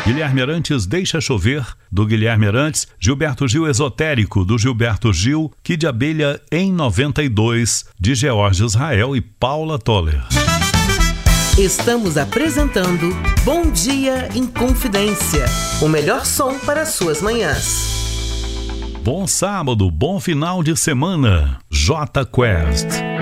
Guilherme Arantes, Deixa Chover, do Guilherme Arantes. Gilberto Gil, Esotérico, do Gilberto Gil. Kid Abelha, Em 92, de George Israel e Paula Toller. Estamos apresentando Bom Dia em Confidência, o melhor som para suas manhãs. Bom sábado, bom final de semana. J Quest.